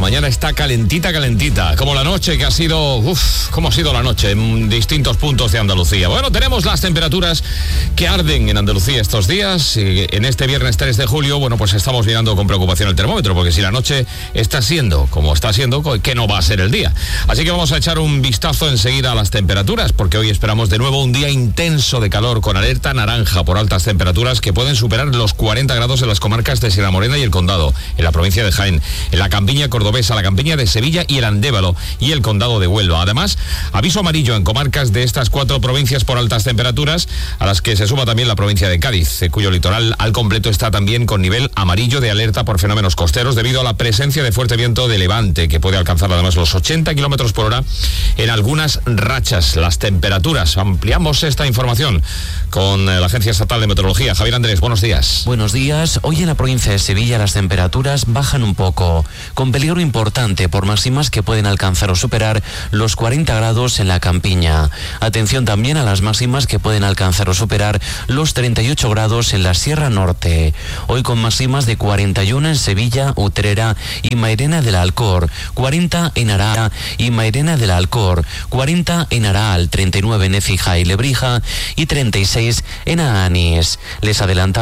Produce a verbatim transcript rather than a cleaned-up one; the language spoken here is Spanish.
mañana está calentita, calentita, como la noche que ha sido, uff, como ha sido la noche en distintos puntos de Andalucía. Bueno, tenemos las temperaturas que arden en Andalucía estos días. Y en este viernes tres de julio, bueno, pues estamos mirando con preocupación el termómetro, porque si la noche está siendo como está siendo, ¿qué no va a ser el día? Así que vamos a echar un vistazo enseguida a las temperaturas, porque hoy esperamos de nuevo un día intenso de calor con alerta naranja por altas temperaturas que pueden superar los cuarenta grados en las comarcas de Sierra Morena y el Condado, en la provincia de Jaén, en la campiña cordobesa, la campiña de Sevilla y el Andévalo y el Condado de Huelva. Además, aviso amarillo en comarcas de estas cuatro provincias por altas temperaturas, a las que se suma también la provincia de Cádiz, cuyo litoral al completo está también con nivel amarillo de alerta por fenómenos costeros debido a la presencia de fuerte viento de levante, que puede alcanzar además los ochenta kilómetros por hora en algunas rachas. Las temperaturas, ampliamos esta información con la Agencia Estatal de Meteorología. Javier Andrés, buenos días. Buenos días. Hoy en la provincia de Sevilla las temperaturas bajan un poco, con peligro importante por máximas que pueden alcanzar o superar los cuarenta grados en la campiña. Atención también a las máximas que pueden alcanzar o superar los treinta y ocho grados en la Sierra Norte. Hoy con máximas de cuarenta y uno en Sevilla, Utrera y Mairena del Alcor, cuarenta en Araa y Mairena del Alcor, cuarenta en Araal, treinta y nueve en Écija y Lebrija y treinta y seis en Aanís. Les adelantamos